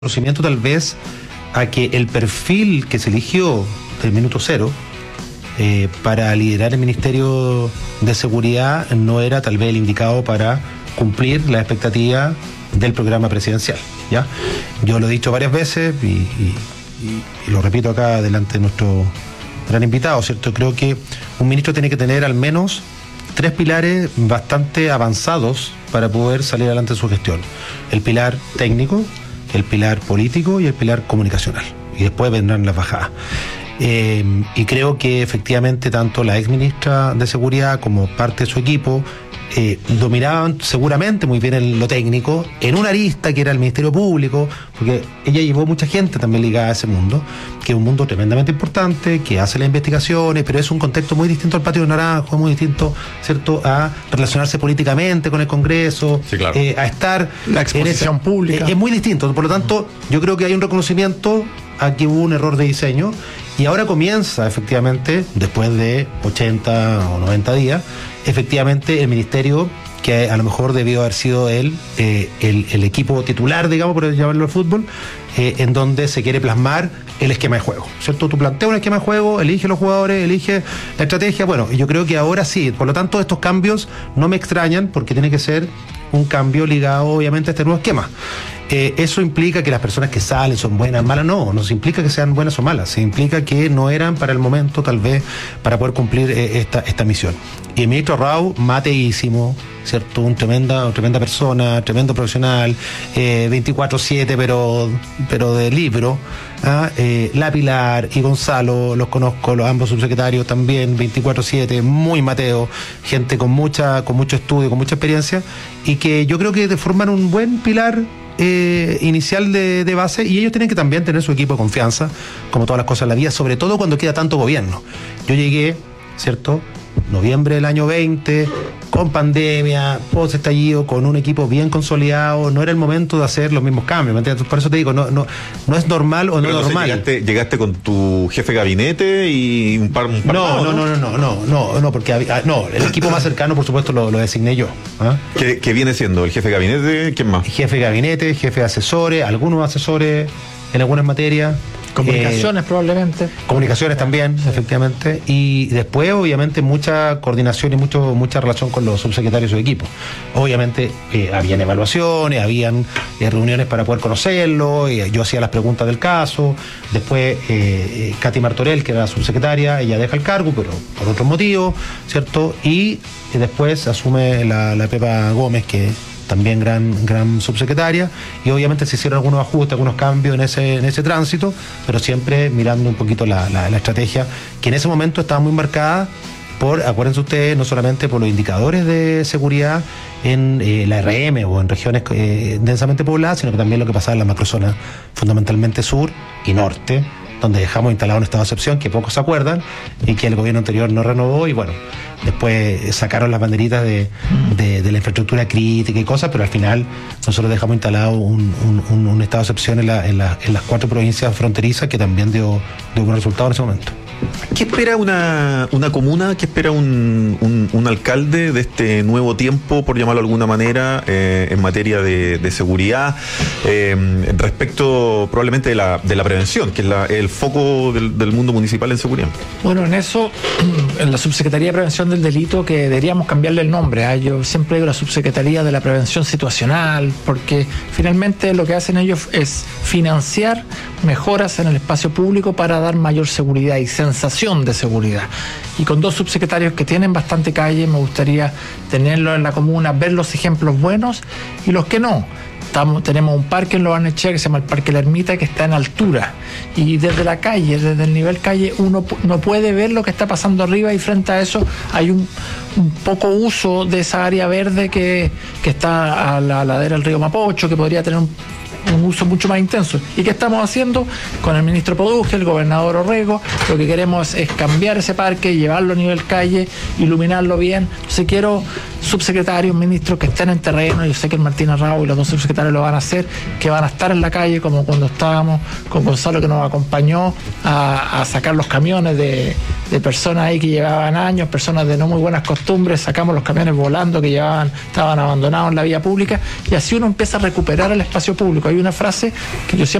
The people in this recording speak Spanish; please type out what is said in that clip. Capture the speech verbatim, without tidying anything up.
conocimiento tal vez a que el perfil que se eligió del minuto cero eh, para liderar el Ministerio de Seguridad no era tal vez el indicado para cumplir la expectativa del programa presidencial, ¿ya? Yo lo he dicho varias veces y, y, y, y lo repito acá delante de nuestro gran invitado, ¿cierto? Creo que un ministro tiene que tener al menos tres pilares bastante avanzados para poder salir adelante en su gestión. El pilar técnico, el pilar político y el pilar comunicacional. Y después vendrán las bajadas. Eh, y creo que efectivamente tanto la ex ministra de Seguridad como parte de su equipo eh, dominaban seguramente muy bien en lo técnico, en una arista que era el Ministerio Público, porque ella llevó mucha gente también ligada a ese mundo, que es un mundo tremendamente importante, que hace las investigaciones, pero es un contexto muy distinto al Patio Naranjo, muy distinto, ¿cierto?, a relacionarse políticamente con el Congreso, sí, claro. eh, a estar la exposición esa, pública. Eh, es muy distinto, por lo tanto, yo creo que hay un reconocimiento a que hubo un error de diseño y ahora comienza efectivamente, después de ochenta o noventa días, efectivamente el ministerio, que a lo mejor debió haber sido él, eh, el, el equipo titular, digamos, por llamarlo al fútbol, eh, en donde se quiere plasmar el esquema de juego, ¿cierto? Tú planteas un esquema de juego, elige los jugadores, elige la estrategia, bueno, yo creo que ahora sí, por lo tanto estos cambios no me extrañan porque tiene que ser un cambio ligado obviamente a este nuevo esquema. Eh, eso implica que las personas que salen son buenas, malas, no, no se implica que sean buenas o malas, se implica que no eran para el momento tal vez para poder cumplir eh, esta, esta misión. Y el ministro Rau, mateísimo, ¿cierto? Un tremenda, una tremenda persona, tremendo profesional, eh, veinticuatro siete pero, pero de libro. ¿ah? Eh, la Pilar y Gonzalo, los conozco, los ambos subsecretarios también, veinticuatro siete, muy mateo, gente con mucha, con mucho estudio, con mucha experiencia, y que yo creo que forman un buen pilar Eh, inicial de, de base, y ellos tienen que también tener su equipo de confianza, como todas las cosas en la vida, sobre todo cuando queda tanto gobierno. Yo llegué, ¿cierto?, noviembre del año veinte, con pandemia, post estallido, con un equipo bien consolidado, no era el momento de hacer los mismos cambios, ¿me entiendes? Por eso te digo, no, no, no es normal o no es normal. Llegaste, llegaste con tu jefe de gabinete y un par, un par no, más, no, no, no, no, no, no, no, porque había, no, el equipo más cercano, por supuesto, lo, lo designé yo. ¿ah? ¿Qué, ¿Qué viene siendo? ¿El jefe de gabinete? ¿Quién más? Jefe de gabinete, jefe de asesores, algunos asesores en algunas materias. Comunicaciones eh, probablemente. Comunicaciones también, sí. Efectivamente. Y después, obviamente, mucha coordinación y mucho mucha relación con los subsecretarios de su equipo. Obviamente, eh, habían evaluaciones, habían eh, reuniones para poder conocerlo, y yo hacía las preguntas del caso. Después, eh, Katy Martorell, que era la subsecretaria, ella deja el cargo, pero por otros motivos, ¿cierto? Y eh, después asume la, la Pepa Gómez, que también gran, gran subsecretaria, y obviamente se hicieron algunos ajustes, algunos cambios en ese, en ese tránsito, pero siempre mirando un poquito la, la, la estrategia, que en ese momento estaba muy marcada por, acuérdense ustedes, no solamente por los indicadores de seguridad en eh, la R M o en regiones eh, densamente pobladas, sino que también lo que pasaba en la macrozona, fundamentalmente sur y norte, donde dejamos instalado un estado de excepción que pocos se acuerdan y que el gobierno anterior no renovó, y bueno, después sacaron las banderitas de, de, de la infraestructura crítica y cosas, pero al final nosotros dejamos instalado un, un, un estado de excepción en, la, en, la, en las cuatro provincias fronterizas que también dio, dio buen resultado en ese momento. ¿Qué espera una, una comuna, qué espera un, un, un alcalde de este nuevo tiempo, por llamarlo de alguna manera, eh, en materia de, de seguridad, eh, respecto probablemente de la, de la prevención, que es la, el foco del, del mundo municipal en seguridad? Bueno, en eso, en la Subsecretaría de Prevención del Delito, que deberíamos cambiarle el nombre, ¿eh? Yo siempre digo la Subsecretaría de la Prevención Situacional, porque finalmente lo que hacen ellos es financiar mejoras en el espacio público para dar mayor seguridad y sensación de seguridad. Y con dos subsecretarios que tienen bastante calle, me gustaría tenerlo en la comuna, ver los ejemplos buenos y los que no. Estamos, tenemos un parque en Lobarnechea que se llama el Parque La Ermita, que está en altura, y desde la calle, desde el nivel calle, uno no puede ver lo que está pasando arriba, y frente a eso hay un, un poco uso de esa área verde que, que está a la ladera del río Mapocho, que podría tener un un uso mucho más intenso. ¿Y qué estamos haciendo? Con el ministro Poduje, el gobernador Orrego, lo que queremos es cambiar ese parque, llevarlo a nivel calle, iluminarlo bien. Entonces quiero subsecretarios, ministros que estén en terreno. Yo sé que el Martín Arrau y los dos subsecretarios lo van a hacer, que van a estar en la calle, como cuando estábamos con Gonzalo, que nos acompañó a, a sacar los camiones de, de personas ahí que llevaban años, personas de no muy buenas costumbres, sacamos los camiones volando que llevaban, estaban abandonados en la vía pública, y así uno empieza a recuperar el espacio público. Hay una frase que yo siempre